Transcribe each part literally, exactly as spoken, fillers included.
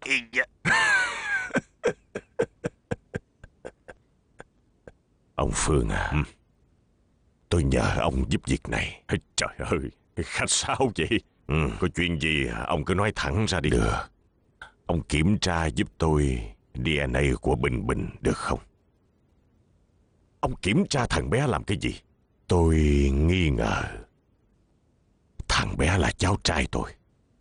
Ây da. Ông Phương à, ừ. Tôi nhờ ông giúp việc này. Trời ơi, khách sao vậy? Ừ. Có chuyện gì ông cứ nói thẳng ra đi. Được. Ông kiểm tra giúp tôi đê en a của Bình Bình được không? Ông kiểm tra thằng bé làm cái gì? Tôi nghi ngờ thằng bé là cháu trai tôi.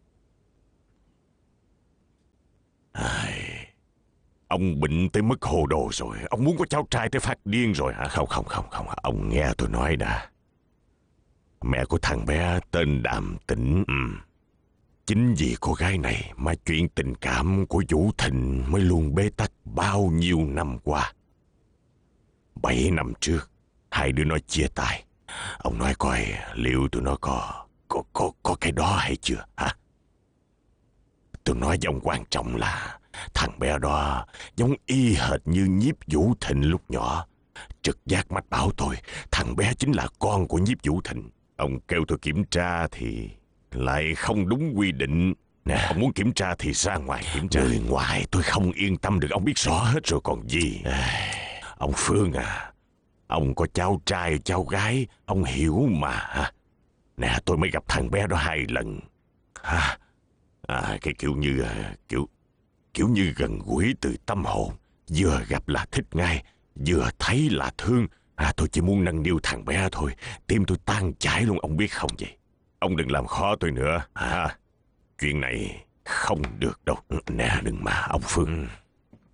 Ai... Ông bệnh tới mức hồ đồ rồi. Ông muốn có cháu trai tới phát điên rồi hả? Không không không không. Ông nghe tôi nói đã. Mẹ của thằng bé tên Đàm Tĩnh. Ừ. Chính vì cô gái này mà chuyện tình cảm của Vũ Thịnh mới luôn bế tắc bao nhiêu năm qua. Bảy năm trước, hai đứa nó chia tay. Ông nói coi liệu tụi nó có có có có cái đó hay chưa hả? Tôi nói với ông quan trọng là thằng bé đó giống y hệt như Nhiếp Vũ Thịnh lúc nhỏ. Trực giác mách bảo tôi thằng bé chính là con của Nhiếp Vũ Thịnh. Ông kêu tôi kiểm tra thì lại không đúng quy định. Nè, ông muốn kiểm tra thì ra ngoài kiểm tra. Người ngoài tôi không yên tâm được, ông biết rõ hết rồi còn gì. Ông Phương à, ông có cháu trai cháu gái, ông hiểu mà hả? Nè, tôi mới gặp thằng bé đó hai lần. À, à, cái kiểu như kiểu kiểu như gần gũi từ tâm hồn, vừa gặp là thích ngay, vừa thấy là thương. À, tôi chỉ muốn nâng niu thằng bé thôi, tim tôi tan chảy luôn, ông biết không vậy? Ông đừng làm khó tôi nữa. À, chuyện này không được đâu. Nè, đừng mà ông Phương.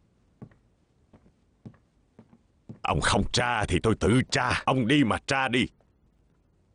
Ông không tra thì tôi tự tra. Ông đi mà tra đi.